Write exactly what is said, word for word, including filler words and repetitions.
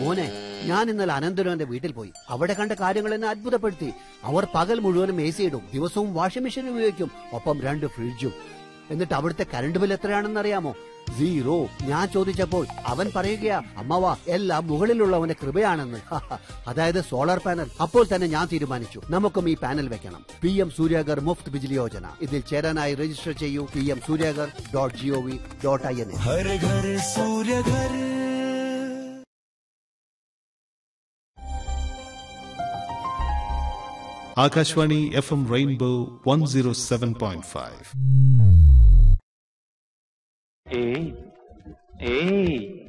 മോനെ, ഞാൻ ഇന്നലെ അനന്തരവന്റെ വീട്ടിൽ പോയി. അവിടെ കണ്ട കാര്യങ്ങൾ എന്നെ അത്ഭുതപ്പെടുത്തി. അവർ പകൽ മുഴുവനും എ സി ഇടും, ദിവസവും വാഷിംഗ് മെഷീൻ ഉപയോഗിക്കും, ഒപ്പം രണ്ട് ഫ്രിഡ്ജും. എന്നിട്ട് അവിടുത്തെ കറണ്ട് ബിൽ എത്രയാണെന്ന് അറിയാമോ? സീറോ. ഞാൻ ചോദിച്ചപ്പോൾ അവൻ പറയുകയാ, അമ്മവാ എല്ലാം മുകളിലുള്ളവന്റെ കൃപയാണെന്ന്. അതായത് സോളാർ പാനൽ. അപ്പോൾ തന്നെ ഞാൻ തീരുമാനിച്ചു, നമുക്കും ഈ പാനൽ വെക്കണം. P M Suryaghar Muft Bijli Yojana. ഇതിൽ ചേരാനായി രജിസ്റ്റർ ചെയ്യൂ. P M Suryaghar dot G O V dot I N. Akashvani F M rainbow one zero seven point five. ഏയ് ഏയ്